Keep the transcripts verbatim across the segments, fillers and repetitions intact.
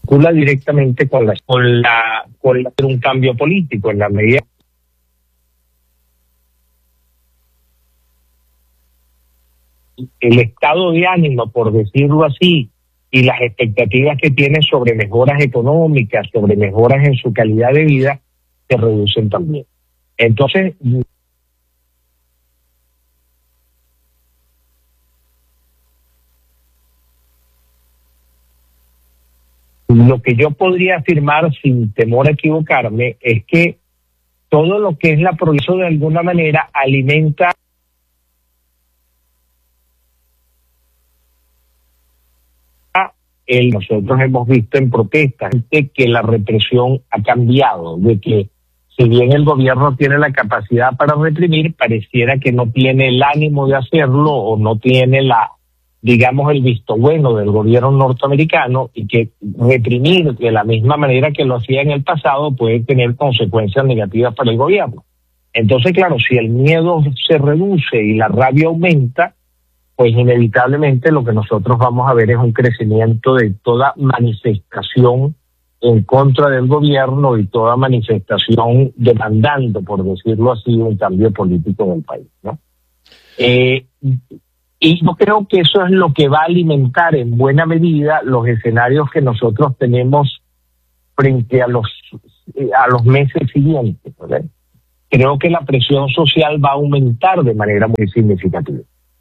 vincula directamente con la con la con la, un cambio político en la medida el estado de ánimo, por decirlo así, y las expectativas que tiene sobre mejoras económicas, sobre mejoras en su calidad de vida, se reducen también. Entonces, lo que yo podría afirmar sin temor a equivocarme es que todo lo que es la progreso de alguna manera alimenta el nosotros hemos visto en protestas de que la represión ha cambiado, de que si bien el gobierno tiene la capacidad para reprimir, pareciera que no tiene el ánimo de hacerlo o no tiene la, digamos, el visto bueno del gobierno norteamericano, y que reprimir de la misma manera que lo hacía en el pasado puede tener consecuencias negativas para el gobierno. Entonces, claro, si el miedo se reduce y la rabia aumenta, pues inevitablemente lo que nosotros vamos a ver es un crecimiento de toda manifestación en contra del gobierno y toda manifestación demandando, por decirlo así, un cambio político en el país, ¿no? Eh, y yo creo que eso es lo que va a alimentar en buena medida los escenarios que nosotros tenemos frente a los a los meses siguientes, ¿verdad? Creo que la presión social va a aumentar de manera muy significativa.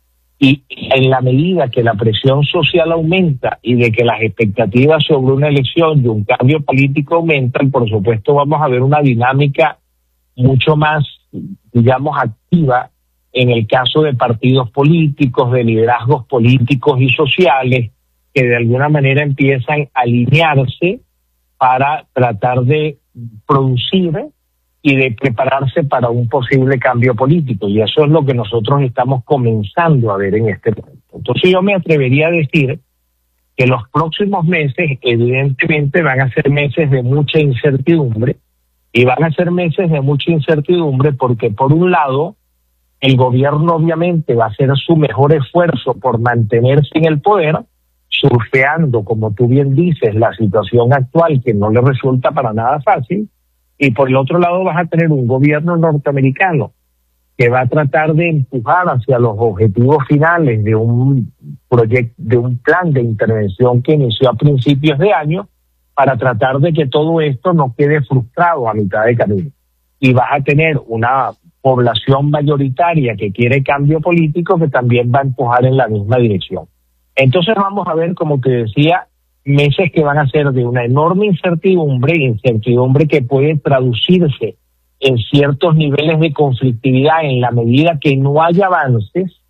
Y en la medida que la presión social aumenta y de que las expectativas sobre una elección y un cambio político aumentan, por supuesto vamos a ver una dinámica mucho más, digamos, activa en el caso de partidos políticos, de liderazgos políticos y sociales, que de alguna manera empiezan a alinearse para tratar de producir y de prepararse para un posible cambio político. Y eso es lo que nosotros estamos comenzando a ver en este momento. Entonces yo me atrevería a decir que los próximos meses evidentemente van a ser meses de mucha incertidumbre, y van a ser meses de mucha incertidumbre porque, por un lado, el gobierno obviamente va a hacer su mejor esfuerzo por mantenerse en el poder, surfeando, como tú bien dices, la situación actual que no le resulta para nada fácil. Y por el otro lado vas a tener un gobierno norteamericano que va a tratar de empujar hacia los objetivos finales de un proyecto, de un plan de intervención que inició a principios de año, para tratar de que todo esto no quede frustrado a mitad de camino. Y vas a tener una población mayoritaria que quiere cambio político que también va a empujar en la misma dirección. Entonces vamos a ver, como te decía, meses que van a ser de una enorme incertidumbre, incertidumbre que puede traducirse en ciertos niveles de conflictividad en la medida que no haya avances,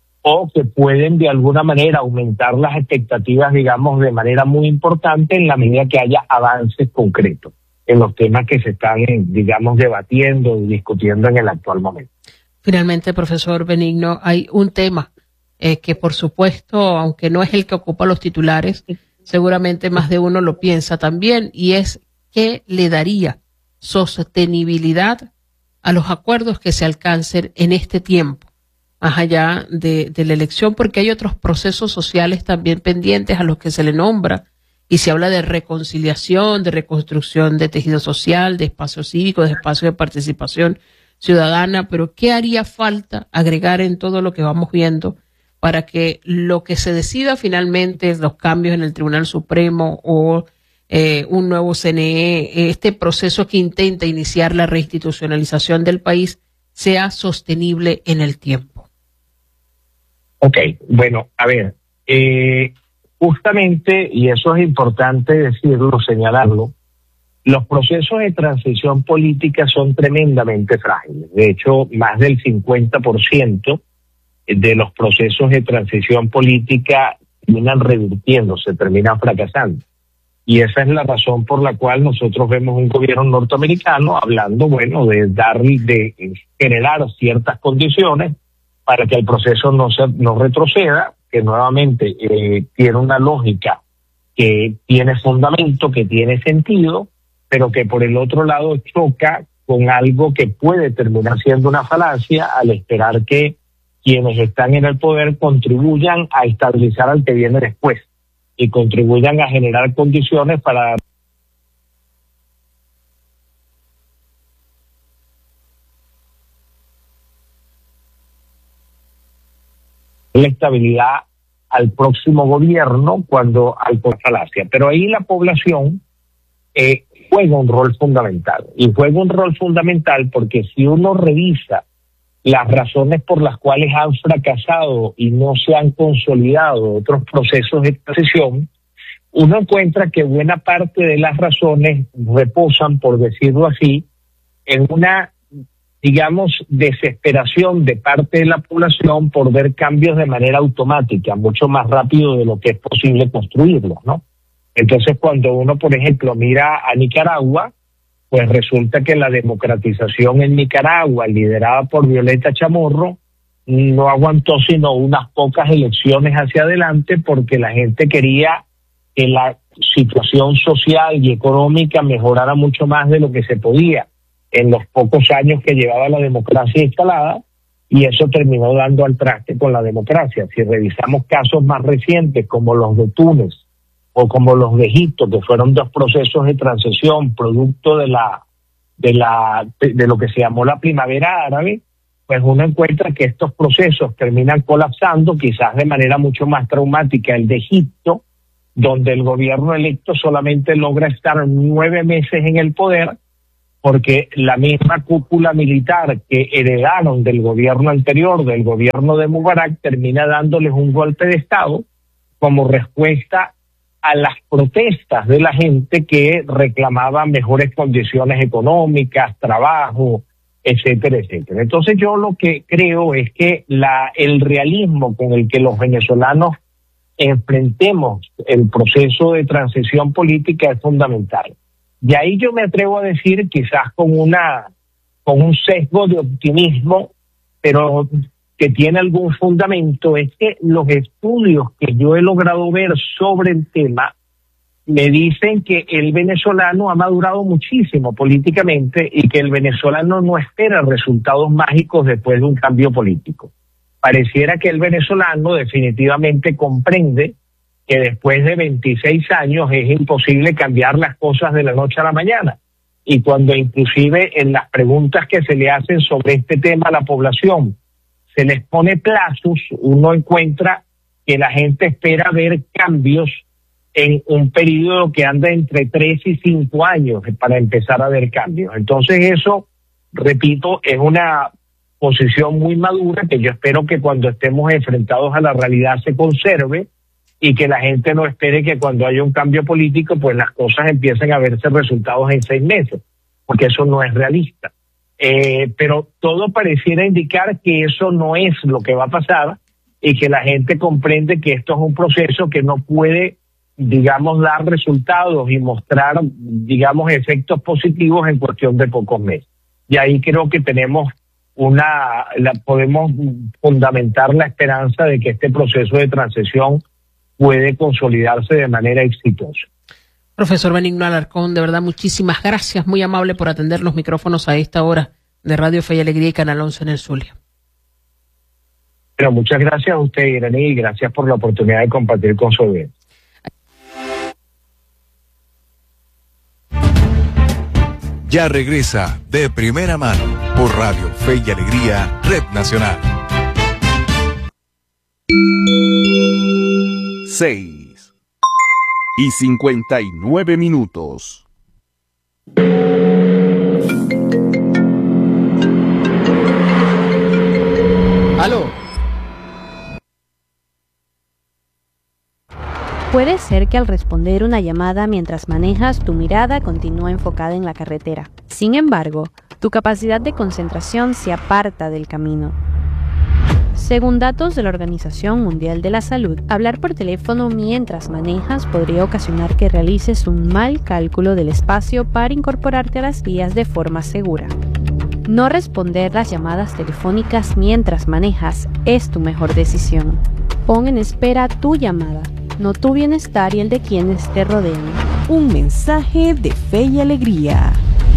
o que pueden de alguna manera aumentar las expectativas, digamos, de manera muy importante en la medida que haya avances concretos en los temas que se están, digamos, debatiendo y discutiendo en el actual momento. Finalmente, profesor Benigno, hay un tema eh, que, por supuesto, aunque no es el que ocupa los titulares, seguramente más de uno lo piensa también, y es qué le daría sostenibilidad a los acuerdos que se alcancen en este tiempo, más allá de, de la elección, porque hay otros procesos sociales también pendientes a los que se le nombra, y se habla de reconciliación, de reconstrucción de tejido social, de espacio cívico, de espacio de participación ciudadana, pero ¿qué haría falta agregar en todo lo que vamos viendo para que lo que se decida finalmente, los cambios en el Tribunal Supremo o eh, un nuevo C N E, este proceso que intenta iniciar la reinstitucionalización del país, sea sostenible en el tiempo? Ok, bueno, a ver, eh, justamente, y eso es importante decirlo, señalarlo, los procesos de transición política son tremendamente frágiles. De hecho, más del cincuenta por ciento de los procesos de transición política terminan revirtiéndose, terminan fracasando. Y esa es la razón por la cual nosotros vemos un gobierno norteamericano hablando, bueno, de dar, de generar ciertas condiciones para que el proceso no se, no retroceda, que nuevamente eh, tiene una lógica que tiene fundamento, que tiene sentido, pero que por el otro lado choca con algo que puede terminar siendo una falacia al esperar que quienes están en el poder contribuyan a estabilizar al que viene después. y contribuyan a generar condiciones para la estabilidad al próximo gobierno cuando hay falacia. Pero ahí la población eh, juega un rol fundamental. Y juega un rol fundamental porque si uno revisa las razones por las cuales han fracasado y no se han consolidado otros procesos de transición, uno encuentra que buena parte de las razones reposan, por decirlo así, en una, digamos, desesperación de parte de la población por ver cambios de manera automática, mucho más rápido de lo que es posible construirlos, ¿no? Entonces, cuando uno, por ejemplo, mira a Nicaragua, pues resulta que la democratización en Nicaragua, liderada por Violeta Chamorro, no aguantó sino unas pocas elecciones hacia adelante porque la gente quería que la situación social y económica mejorara mucho más de lo que se podía en los pocos años que llevaba la democracia instalada, y eso terminó dando al traste con la democracia. Si revisamos casos más recientes como los de Túnez o como los de Egipto, que fueron dos procesos de transición producto de la de la de lo que se llamó la primavera árabe, pues uno encuentra que estos procesos terminan colapsando, quizás de manera mucho más traumática el de Egipto, donde el gobierno electo solamente logra estar nueve meses en el poder, porque la misma cúpula militar que heredaron del gobierno anterior, del gobierno de Mubarak, termina dándoles un golpe de Estado como respuesta a las protestas de la gente que reclamaba mejores condiciones económicas, trabajo, etcétera, etcétera. Entonces yo lo que creo es que la, el realismo con el que los venezolanos enfrentemos el proceso de transición política es fundamental. Y ahí yo me atrevo a decir, quizás con una con un sesgo de optimismo, pero que tiene algún fundamento, es que los estudios que yo he logrado ver sobre el tema me dicen que el venezolano ha madurado muchísimo políticamente y que el venezolano no espera resultados mágicos después de un cambio político. Pareciera que el venezolano definitivamente comprende que después de veintiséis años es imposible cambiar las cosas de la noche a la mañana. Y cuando inclusive en las preguntas que se le hacen sobre este tema a la población se les pone plazos, uno encuentra que la gente espera ver cambios en un periodo que anda entre tres y cinco años para empezar a ver cambios. Entonces eso, repito, es una posición muy madura que yo espero que cuando estemos enfrentados a la realidad se conserve, y que la gente no espere que cuando haya un cambio político pues las cosas empiecen a verse resultados en seis meses, porque eso no es realista. Eh, pero todo pareciera indicar que eso no es lo que va a pasar y que la gente comprende que esto es un proceso que no puede, digamos, dar resultados y mostrar, digamos, efectos positivos en cuestión de pocos meses. Y ahí creo que tenemos una, la, podemos fundamentar la esperanza de que este proceso de transición puede consolidarse de manera exitosa. Profesor Benigno Alarcón, de verdad, muchísimas gracias, muy amable por atender los micrófonos a esta hora de Radio Fe y Alegría y Canal once en el Zulia. Pero muchas gracias a usted, Irene, y gracias por la oportunidad de compartir con su audiencia. Ya regresa de primera mano por Radio Fe y Alegría, Red Nacional. Seis y cincuenta y nueve minutos. ¿Aló? Puede ser que al responder una llamada mientras manejas, tu mirada continúa enfocada en la carretera. Sin embargo, tu capacidad de concentración se aparta del camino. Según datos de la Organización Mundial de la Salud, hablar por teléfono mientras manejas podría ocasionar que realices un mal cálculo del espacio para incorporarte a las vías de forma segura. No responder las llamadas telefónicas mientras manejas es tu mejor decisión. Pon en espera tu llamada, no tu bienestar y el de quienes te rodean. Un mensaje de Fe y Alegría.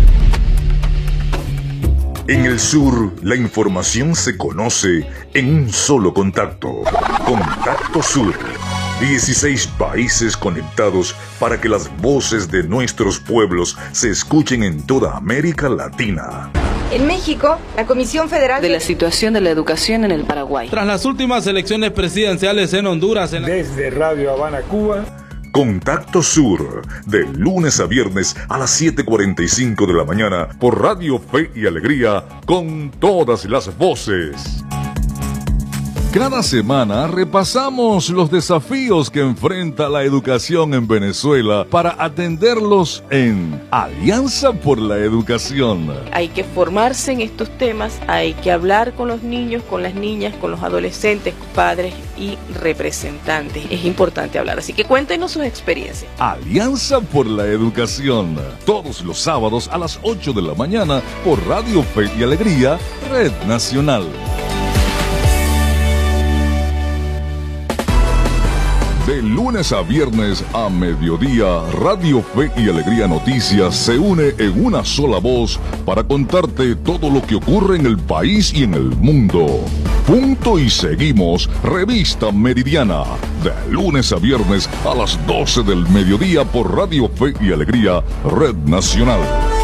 En el sur, la información se conoce en un solo contacto. Contacto Sur. dieciséis países conectados para que las voces de nuestros pueblos se escuchen en toda América Latina. En México, la Comisión Federal de la situación de la educación en el Paraguay. Tras las últimas elecciones presidenciales en Honduras. En la... Desde Radio Habana, Cuba. Contacto Sur, de lunes a viernes a las siete cuarenta y cinco de la mañana por Radio Fe y Alegría, con todas las voces. Cada semana repasamos los desafíos que enfrenta la educación en Venezuela para atenderlos en Alianza por la Educación. Hay que formarse en estos temas, hay que hablar con los niños, con las niñas, con los adolescentes, padres y representantes. Es importante hablar, así que cuéntenos sus experiencias. Alianza por la Educación, todos los sábados a las ocho de la mañana por Radio Fe y Alegría, Red Nacional. De lunes a viernes a mediodía, Radio Fe y Alegría Noticias se une en una sola voz para contarte todo lo que ocurre en el país y en el mundo. Punto y seguimos, Revista Meridiana, de lunes a viernes a las doce del mediodía por Radio Fe y Alegría, Red Nacional.